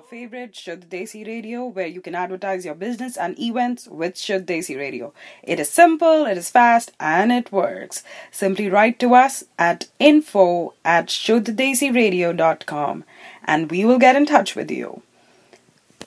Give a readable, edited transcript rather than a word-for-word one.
favorite Shuddh Desi Radio, where you can advertise your business and events with Shuddh Desi Radio. It is simple, it is fast, and it works. Simply write to us at info@shuddhdesiradio.com and we will get in touch with you.